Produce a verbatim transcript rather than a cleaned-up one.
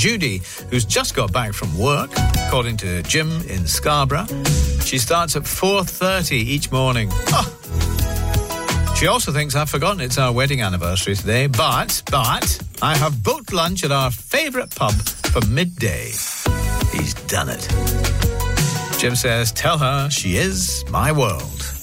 Judy, who's just got back from work, according to Jim in Scarborough. She starts at four thirty each morning. Oh. She also thinks I've forgotten it's our wedding anniversary today, but, but, I have booked lunch at our favourite pub for midday. He's done it. Jim says, tell her she is my world.